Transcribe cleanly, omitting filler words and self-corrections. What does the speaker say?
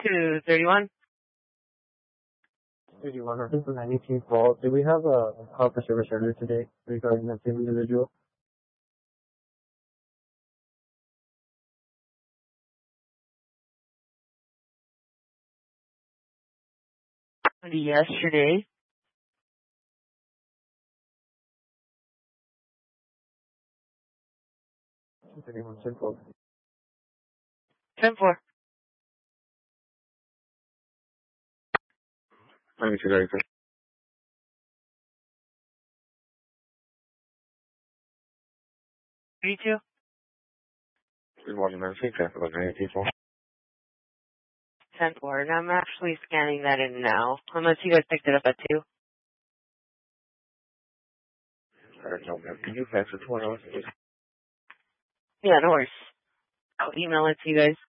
231. 31, this is 19th call. Do we have a call for service earlier today regarding that same individual? Yesterday. 31, simple. 10-4. Let me see that. 32. Good morning, man. Say that about 19th. 10-4. And I'm actually scanning that in now. Unless you guys picked it up at 2. I don't know, man. Can you fax it to one else? Yeah, no worries. I'll email it to you guys.